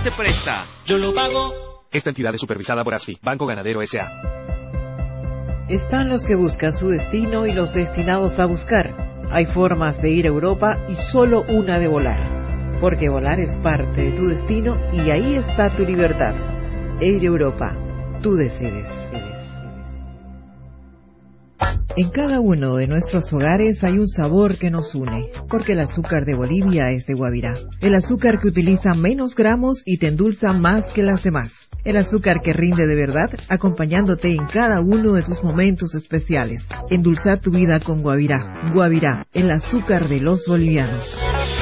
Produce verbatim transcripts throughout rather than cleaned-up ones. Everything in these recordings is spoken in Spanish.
te presta. Yo lo pago. Esta entidad es supervisada por ASFI, Banco Ganadero S A Están los que buscan su destino y los destinados a buscar. Hay formas de ir a Europa y solo una de volar. Porque volar es parte de tu destino y ahí está tu libertad. Air Europa, tú decides. En cada uno de nuestros hogares hay un sabor que nos une, porque el azúcar de Bolivia es de Guavirá. El azúcar que utiliza menos gramos y te endulza más que las demás. El azúcar que rinde de verdad, acompañándote en cada uno de tus momentos especiales. Endulzar tu vida con Guavirá. Guavirá, el azúcar de los bolivianos.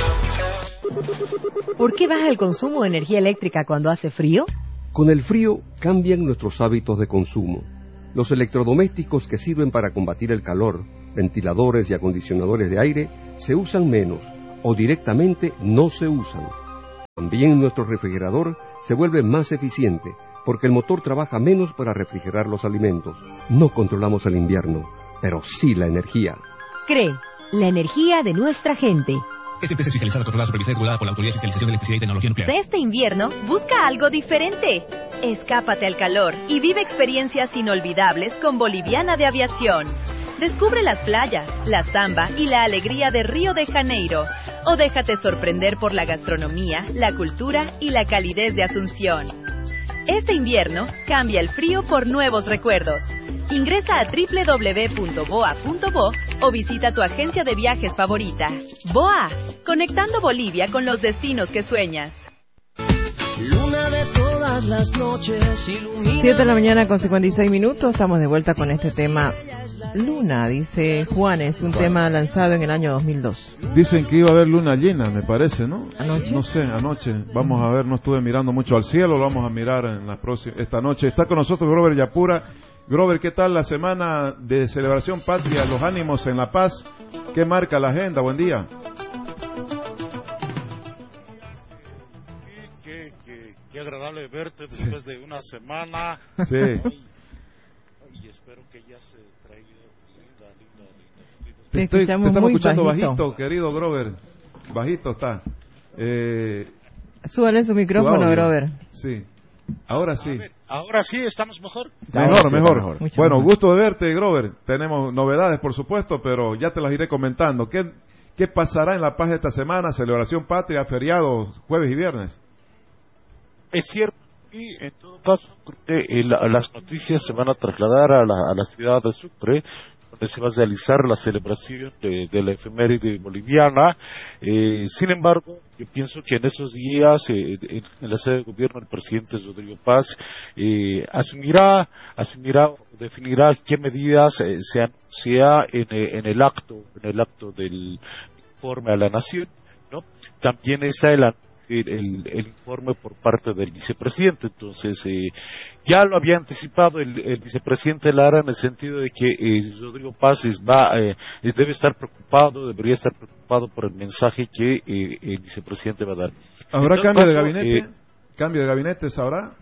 ¿Por qué baja el consumo de energía eléctrica cuando hace frío? Con el frío cambian nuestros hábitos de consumo. Los electrodomésticos que sirven para combatir el calor, ventiladores y acondicionadores de aire, se usan menos o directamente no se usan. También nuestro refrigerador se vuelve más eficiente porque el motor trabaja menos para refrigerar los alimentos. No controlamos el invierno, pero sí la energía. CRE, la energía de nuestra gente. Esta empresa es fiscalizada, controlada, supervisada y regulada por la Autoridad de Fiscalización de Electricidad y Tecnología Nuclear. De este invierno, busca algo diferente. Escápate al calor y vive experiencias inolvidables con Boliviana de Aviación. Descubre las playas, la samba y la alegría de Río de Janeiro. O déjate sorprender por la gastronomía, la cultura y la calidez de Asunción. Este invierno, cambia el frío por nuevos recuerdos. Ingresa a doble u doble u doble u punto boa punto bo o visita tu agencia de viajes favorita. B O A, conectando Bolivia con los destinos que sueñas. Luna de todas las noches ilumina. siete de la mañana con cincuenta y seis minutos, estamos de vuelta con este tema. Luna, dice Juan, es un Juan. tema lanzado en el año dos mil dos. Dicen que iba a haber luna llena, me parece, ¿no? ¿Anoche? No sé, anoche. Vamos a ver, no estuve mirando mucho al cielo, lo vamos a mirar en la próxima, esta noche. Está con nosotros Grover Yapura. Grover, ¿qué tal la semana de celebración patria, los ánimos en La Paz? ¿Qué marca la agenda? Buen día. Qué, qué, qué agradable verte después sí. de una semana. Sí. Y espero que ya se traiga linda, linda, linda. Te, estoy, te estamos escuchando bajito. bajito, querido Grover. Bajito está. Eh, Súbale su micrófono, Grover. Sí. Ahora sí. Ver, ahora sí, ¿estamos mejor? Mejor, sí, mejor. mejor. Bueno, mejor. Gusto de verte, Grover. Tenemos novedades, por supuesto, pero ya te las iré comentando. ¿Qué, qué pasará en La Paz esta semana? Celebración patria, feriados, jueves y viernes. Es cierto, y en todo caso, creo que eh, la, las noticias se van a trasladar a la, a la ciudad de Sucre, donde se va a realizar la celebración de, de la efeméride boliviana. Eh, sin embargo, yo pienso que en esos días, eh, en, en la sede de gobierno, el presidente Rodrigo Paz eh, asumirá, asumirá, definirá qué medidas eh, se anuncia en, en el acto, en el acto del informe a la nación, ¿no? También está el El, el, el informe por parte del vicepresidente. Entonces, eh, ya lo había anticipado el, el vicepresidente Lara en el sentido de que eh, Rodrigo Paz va, eh, debe estar preocupado, debería estar preocupado por el mensaje que eh, el vicepresidente va a dar. ¿Habrá cambio caso, de gabinete? Eh, ¿Cambio de gabinete sabrá?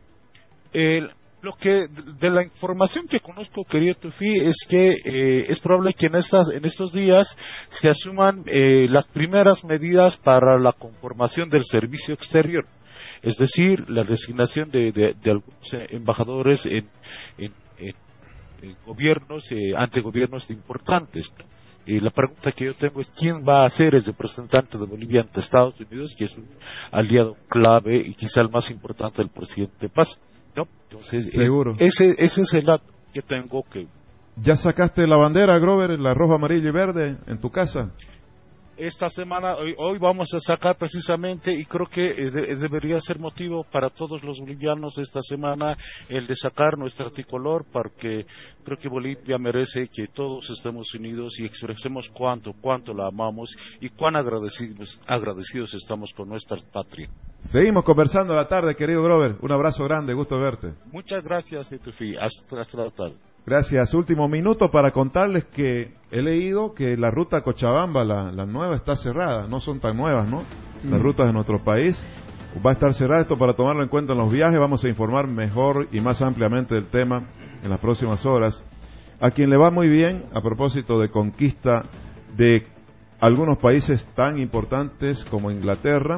El, Lo que de la información que conozco, querido Tufi, es que eh, es probable que en estas en estos días se asuman eh, las primeras medidas para la conformación del servicio exterior, es decir, la designación de, de, de algunos embajadores en, en, en, en gobiernos, eh, ante gobiernos importantes, ¿no? Y la pregunta que yo tengo es quién va a ser el representante de Bolivia ante Estados Unidos, que es un aliado clave y quizá el más importante del presidente Paz. ¿No? Entonces, seguro. Eh, ese, ese es el dato que tengo que... ¿Ya sacaste la bandera, Grover, la roja, amarilla y verde en tu casa? Esta semana, hoy, hoy vamos a sacar precisamente, y creo que eh, de, debería ser motivo para todos los bolivianos esta semana el de sacar nuestro tricolor, porque creo que Bolivia merece que todos estemos unidos y expresemos cuánto, cuánto la amamos y cuán agradecidos, agradecidos estamos con nuestra patria. Seguimos conversando a la tarde, querido Grover. Un abrazo grande, gusto verte. Muchas gracias, Etufi. Hasta, hasta la tarde. Gracias. Último minuto para contarles que he leído que la ruta Cochabamba, la, la nueva, está cerrada. No son tan nuevas, ¿no? Las mm. rutas de nuestro país. Va a estar cerrada esto para tomarlo en cuenta en los viajes. Vamos a informar mejor y más ampliamente del tema en las próximas horas. A quien le va muy bien, a propósito de conquista de algunos países tan importantes como Inglaterra,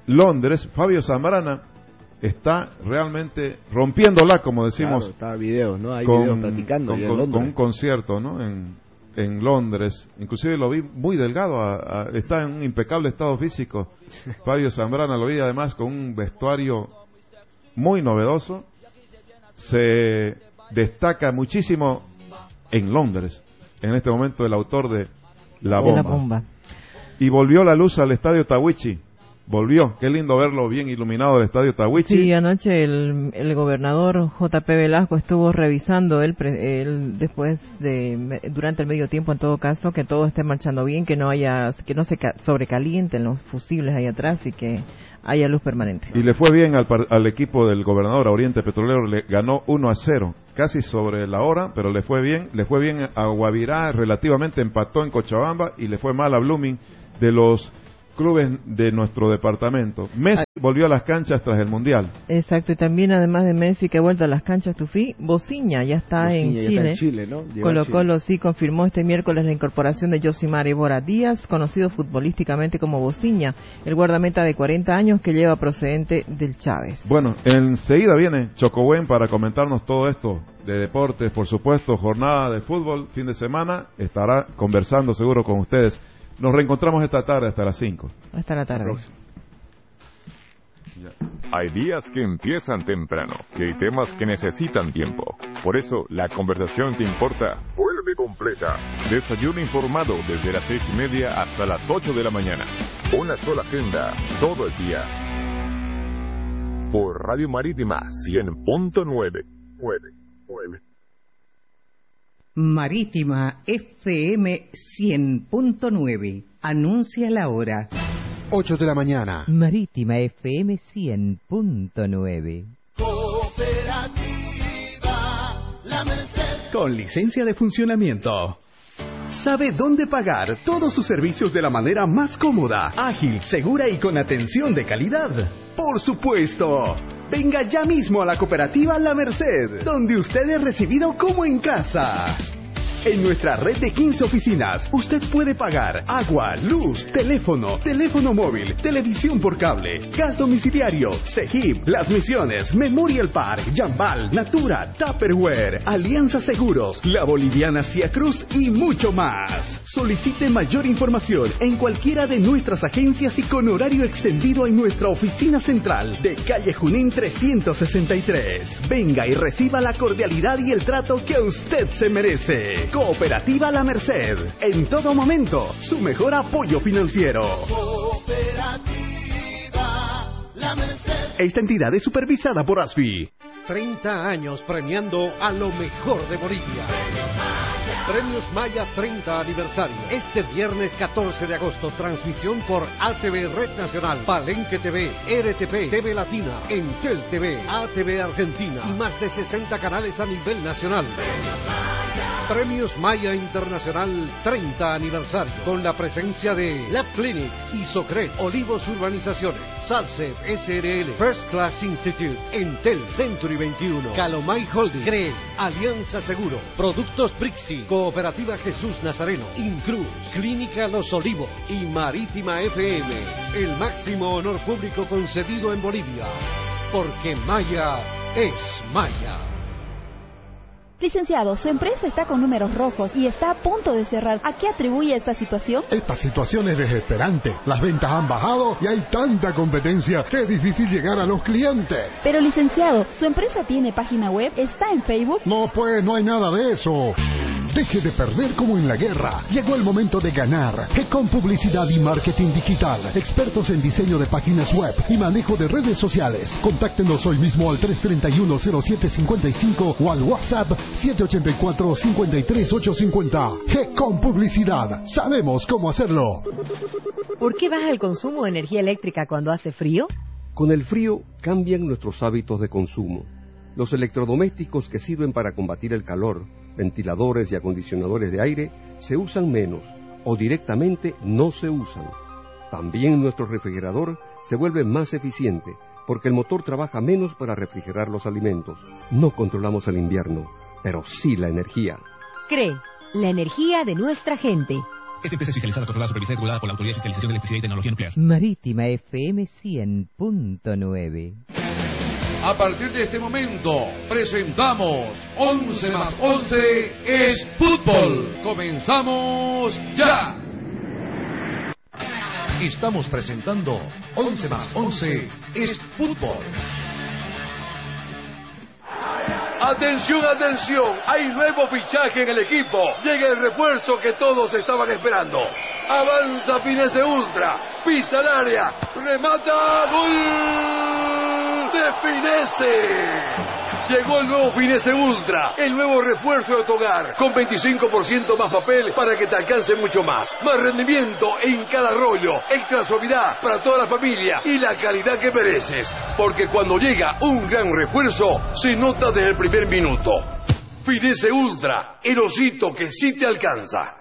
Londres, Fabio Zambrana está realmente rompiéndola, como decimos. Claro, está videos, ¿no? Hay con, videos platicando con, en con, Londres. con un concierto, ¿no? En, en Londres. Inclusive lo vi muy delgado, a, a, está en un impecable estado físico. Fabio Zambrana lo vi además con un vestuario muy novedoso. Se destaca muchísimo en Londres, en este momento, el autor de La Bomba. De la bomba. Y volvió la luz al estadio Tawichi. Volvió, qué lindo verlo bien iluminado el estadio Tawichi. Sí, anoche el, el gobernador J P Velasco estuvo revisando él, él después de durante el medio tiempo, en todo caso, que todo esté marchando bien, que no haya que no se ca- sobrecalienten los fusibles ahí atrás y que haya luz permanente. Y le fue bien al, al equipo del gobernador, a Oriente Petrolero, le ganó uno a cero, casi sobre la hora, pero le fue bien. Le fue bien a Guavirá, relativamente empató en Cochabamba, y le fue mal a Blooming, de los clubes de nuestro departamento. Messi volvió a las canchas tras el Mundial. Exacto, y también además de Messi, que ha vuelto a las canchas Tufi, Bociña ya está, Bociña en, ya Chile. está en Chile, ¿no? Llegó Colo a Chile. Colo sí confirmó este miércoles la incorporación de Yosimar Ibora Díaz, conocido futbolísticamente como Bociña, el guardameta de cuarenta años que lleva procedente del Chávez. Bueno, enseguida viene Chocobuen para comentarnos todo esto de deportes, por supuesto, jornada de fútbol, fin de semana, estará conversando seguro con ustedes. Nos reencontramos esta tarde hasta las cinco. Hasta la tarde. Hay días que empiezan temprano, que hay temas que necesitan tiempo. Por eso, la conversación que importa vuelve completa. Desayuno informado desde las seis y media hasta las ocho de la mañana. Una sola agenda, todo el día. Por Radio Marítima cien punto nueve. Marítima F M cien punto nueve. Anuncia la hora. ocho de la mañana. Marítima F M cien punto nueve. Cooperativa La Merced. Con licencia de funcionamiento. Sabe dónde pagar todos sus servicios de la manera más cómoda, ágil, segura y con atención de calidad. ¡Por supuesto! Venga ya mismo a la cooperativa La Merced, donde usted es recibido como en casa. En nuestra red de quince oficinas, usted puede pagar agua, luz, teléfono, teléfono móvil, televisión por cable, gas domiciliario, Cegip, Las Misiones, Memorial Park, Jambal, Natura, Tupperware, Alianza Seguros, La Boliviana Cia Cruz y mucho más. Solicite mayor información en cualquiera de nuestras agencias y con horario extendido en nuestra oficina central de calle Junín trescientos sesenta y tres. Venga y reciba la cordialidad y el trato que usted se merece. Cooperativa La Merced, en todo momento, su mejor apoyo financiero. Cooperativa La Merced. Esta entidad es supervisada por ASFI. treinta años premiando a lo mejor de Bolivia. Premios Maya treinta aniversario. Este viernes catorce de agosto, transmisión por A T V Red Nacional, Palenque T V, R T P, T V Latina, Entel T V, A T V Argentina y más de sesenta canales a nivel nacional. Premios Maya Internacional treinta aniversario, con la presencia de Lab Clinics, Isocred, Olivos Urbanizaciones, Salsef S R L, First Class Institute, Entel, Century veintiuno, Calomay Holding, CREE, Alianza Seguro, Productos Brixi, Cooperativa Jesús Nazareno, Incruz, Clínica Los Olivos y Marítima F M, el máximo honor público concedido en Bolivia, porque Maya es Maya. Licenciado, su empresa está con números rojos y está a punto de cerrar. ¿A qué atribuye esta situación? Esta situación es desesperante. Las ventas han bajado y hay tanta competencia que es difícil llegar a los clientes. Pero, licenciado, ¿su empresa tiene página web? ¿Está en Facebook? No, pues, no hay nada de eso. Deje de perder como en la guerra. Llegó el momento de ganar. G-Com Publicidad y Marketing Digital. Expertos en diseño de páginas web y manejo de redes sociales. Contáctenos hoy mismo al tres tres uno, cero siete cinco cinco o al WhatsApp siete ocho cuatro, cinco tres ocho cinco cero. G-Com Publicidad. Sabemos cómo hacerlo. ¿Por qué baja el consumo de energía eléctrica cuando hace frío? Con el frío cambian nuestros hábitos de consumo. Los electrodomésticos que sirven para combatir el calor, ventiladores y acondicionadores de aire, se usan menos o directamente no se usan. También nuestro refrigerador se vuelve más eficiente porque el motor trabaja menos para refrigerar los alimentos. No controlamos el invierno, pero sí la energía. CREE, la energía de nuestra gente. Esta empresa es fiscalizada, controlada, supervisada y regulada por la Autoridad de Fiscalización de Electricidad y Tecnología Nuclear. Marítima F M cien punto nueve. A partir de este momento, presentamos once más once es fútbol. ¡Comenzamos ya! Estamos presentando once más once es fútbol. Atención, atención, hay nuevo fichaje en el equipo. Llega el refuerzo que todos estaban esperando. Avanza Finese Ultra, pisa el área, remata, gol de Finese. Llegó el nuevo Finese Ultra, el nuevo refuerzo de tu hogar, con veinticinco por ciento más papel para que te alcance mucho más. Más rendimiento en cada rollo, extra suavidad para toda la familia y la calidad que mereces. Porque cuando llega un gran refuerzo, se nota desde el primer minuto. Finese Ultra, el osito que sí te alcanza.